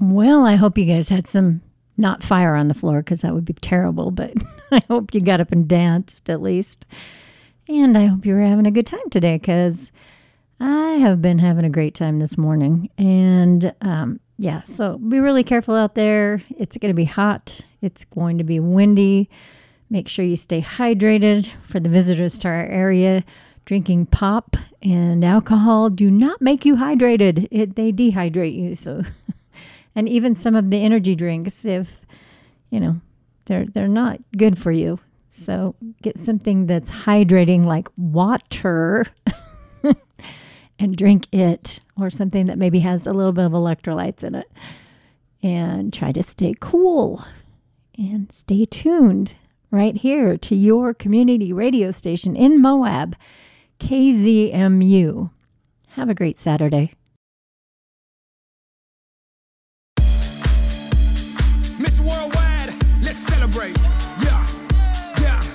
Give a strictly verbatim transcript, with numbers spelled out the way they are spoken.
Well, I hope you guys had some, not fire on the floor, because that would be terrible, but I hope you got up and danced at least. And I hope you were having a good time today, because I have been having a great time this morning. And um, yeah, so be really careful out there. It's going to be hot. It's going to be windy. Make sure you stay hydrated. For the visitors to our area, drinking pop and alcohol do not make you hydrated. It, they dehydrate you. So, and even some of the energy drinks, if, you know, they're they're not good for you. So get something that's hydrating like water and drink it, or something that maybe has a little bit of electrolytes in it. And try to stay cool and stay tuned right here to your community radio station in Moab, K Z M U. Have a great Saturday. Miss Worldwide, let's celebrate.